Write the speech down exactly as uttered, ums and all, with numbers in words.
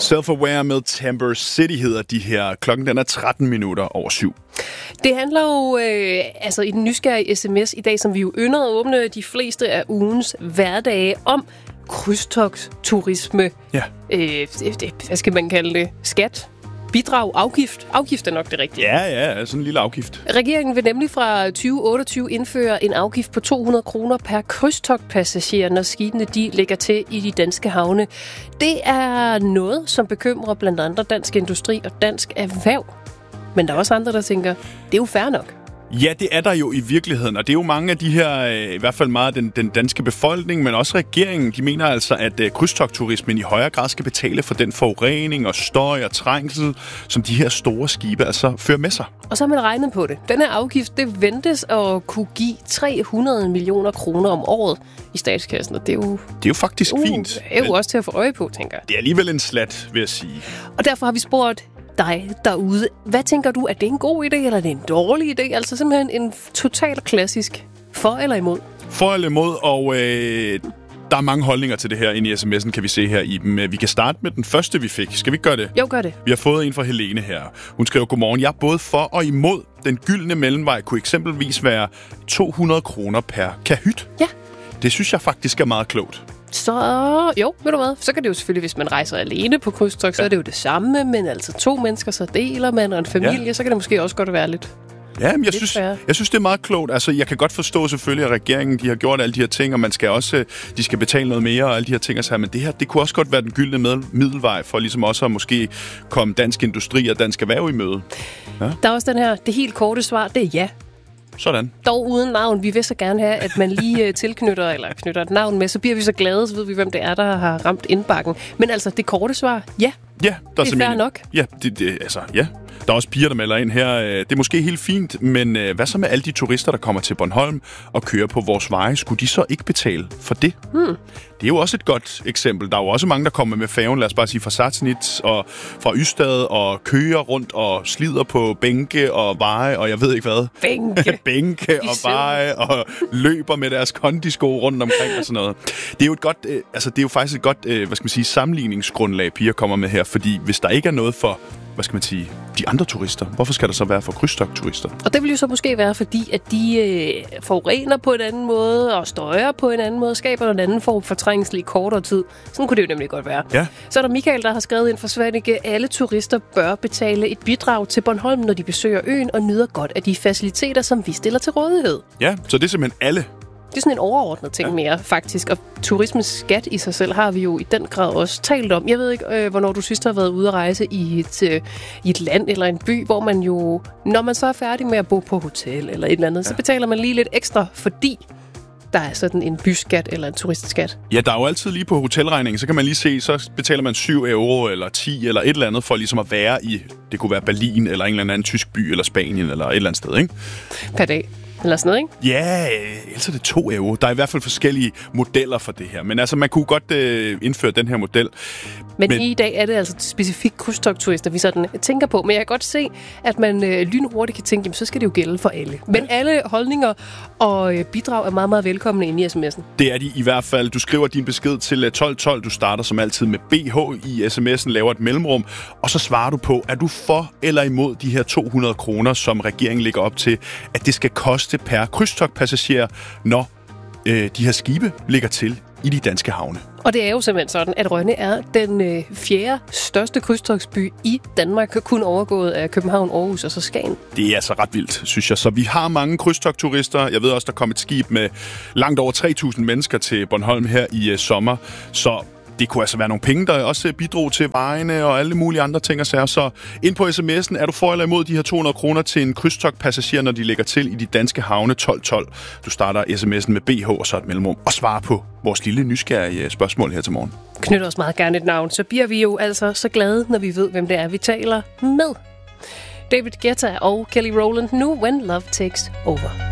Self-Aware med Timber City hedder de her. Klokken den er tretten minutter over syv. Det handler jo øh, altså i den nysgerrige sms i dag, som vi jo ynder at åbne de fleste af ugens hverdage, om krydstogtturisme. Ja. Øh, det, hvad skal man kalde det? Skat? Bidrag? Afgift? Afgift er nok det rigtige. Ja, ja, sådan en lille afgift. Regeringen vil nemlig fra tyve otteogtyve indføre en afgift på to hundrede kroner per krydstogtpassager, når skibene de lægger til i de danske havne. Det er noget, som bekymrer blandt andet Dansk Industri og Dansk Erhverv. Men der er også andre, der tænker, det er jo fair nok. Ja, det er der jo i virkeligheden, og det er jo mange af de her, i hvert fald meget den, den danske befolkning, men også regeringen, de mener altså, at uh, krydstogtturismen i højere grad skal betale for den forurening og støj og trængsel, som de her store skibe altså fører med sig. Og så har man regnet på det. Den her afgift, det ventes at kunne give tre hundrede millioner kroner om året i statskassen, og det er jo... Det er jo faktisk uh, fint. Det er jo også til at få øje på, tænker jeg. Det er alligevel en slat, vil jeg sige. Og derfor har vi spurgt dig derude. Hvad tænker du? Er det en god idé, eller er det en dårlig idé? Altså simpelthen en total klassisk for eller imod? For eller imod, og øh, der er mange holdninger til det her inde i sms'en, kan vi se her i dem. Vi kan starte med den første, vi fik. Skal vi gøre det? Jo, gør det. Vi har fået en fra Helene her. Hun skriver, godmorgen. Jeg er både for og imod. Den gyldne mellemvej kunne eksempelvis være to hundrede kroner per kahyt. Ja. Det synes jeg faktisk er meget klogt. Så jo, ved du hvad, så kan det jo selvfølgelig, hvis man rejser alene på krydstogt, ja. Så er det jo det samme, men altså to mennesker, så deler man, og en familie, ja. Så kan det måske også godt være lidt. Ja, men jeg synes, jeg synes, det er meget klogt. Altså, jeg kan godt forstå selvfølgelig, at regeringen de har gjort alle de her ting, og man skal også, de skal betale noget mere og alle de her ting. Men det her, det kunne også godt være den gyldne middelvej for ligesom også at måske komme Dansk Industri og Dansk Erhverv i møde. Ja. Der er også den her, det helt korte svar, det er ja. Sådan. Dog uden navn. Vi vil så gerne have, at man lige tilknytter eller knytter et navn med, så bliver vi så glade, så ved vi, hvem det er, der har ramt indbakken. Men altså, det korte svar, ja. Ja, der det er fair nok. Ja, det, det, altså, ja. Der er også piger, der melder ind her. Det er måske helt fint, men hvad så med alle de turister, der kommer til Bornholm og kører på vores veje? Skulle de så ikke betale for det? Hmm. Det er jo også et godt eksempel. Der er jo også mange, der kommer med færgen, lad os bare sige fra Satsnitz og fra Ystad og kører rundt og slider på bænke og veje, og jeg ved ikke hvad. Bænke. bænke og veje og løber med deres kondisko rundt omkring og sådan noget. Det er jo et godt, øh, altså det er jo faktisk et godt, øh, hvad skal man sige, sammenligningsgrundlag, piger kommer med her, fordi hvis der ikke er noget for, hvad skal man sige, de andre turister, hvorfor skal der så være for krydstogtturister? Og det vil jo så måske være, fordi at de øh, forurener på en anden måde og støjer på en anden måde, skaber en anden form for trængsel i kortere tid. Sådan kunne det jo nemlig godt være. Ja. Så er der Michael, der har skrevet ind for Svanike, alle turister bør betale et bidrag til Bornholm, når de besøger øen og nyder godt af de faciliteter, som vi stiller til rådighed. Ja, så det er simpelthen alle. Det er sådan en overordnet ting ja. mere, faktisk. Og turismens skat i sig selv har vi jo i den grad også talt om. Jeg ved ikke, øh, hvornår du sidst har været ude at rejse i et, øh, i et land eller en by, hvor man jo, når man så er færdig med at bo på hotel eller et eller andet, ja. Så betaler man lige lidt ekstra, fordi der er sådan en byskat eller en turistskat. Ja, der er jo altid lige på hotelregningen, så kan man lige se, så betaler man syv euro eller ti eller et eller andet for ligesom at være i, det kunne være Berlin eller en eller anden tysk by eller Spanien eller et eller andet sted, ikke? Per dag. Eller sådan noget, ikke? Ja, ellers er det to euro. Der er i hvert fald forskellige modeller for det her. Men altså, man kunne godt øh, indføre den her model. Men, Men i dag er det altså specifikt krydstogtturister, vi sådan tænker på. Men jeg kan godt se, at man øh, lynhurtigt kan tænke, jamen, så skal det jo gælde for alle. Men ja. Alle holdninger og øh, bidrag er meget, meget velkomne inde i sms'en. Det er de i hvert fald. Du skriver din besked til tolv tolv. Du starter som altid med B H i sms'en, laver et mellemrum. Og så svarer du på, er du for eller imod de her to hundrede kroner, som regeringen lægger op til, at det skal koste per krydstogtpassager, når øh, de her skibe ligger til i de danske havne. Og det er jo simpelthen sådan, at Rønne er den øh, fjerde største krydstogtsby i Danmark, kun overgået af København, Aarhus og så Skagen. Det er altså ret vildt, synes jeg. Så vi har mange krydstogtturister. Jeg ved også, der kom et skib med langt over tre tusind mennesker til Bornholm her i øh, sommer. Så det kunne altså være nogle penge, der også bidrog til vejene og alle mulige andre ting og sager. Så ind på sms'en, er du for eller imod de her to hundrede kroner til en krydstogtpassager, når de lægger til i de danske havne tolv tolv. Du starter sms'en med B H og så et mellemrum og svarer på vores lille nysgerrige spørgsmål her til morgen. Knytter os meget gerne et navn, så bliver vi jo altså så glade, når vi ved, hvem det er, vi taler med. David Guetta og Kelly Rowland nu, When Love Takes Over.